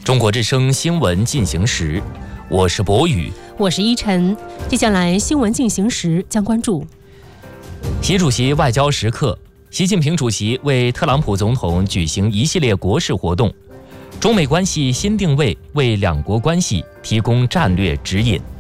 中国之声新闻进行时，我是博宇， 我是依晨。接下来新闻进行时将关注： 习主席外交时刻，习近平主席为特朗普总统举行一系列国事活动，中美关系新定位为两国关系提供战略指引。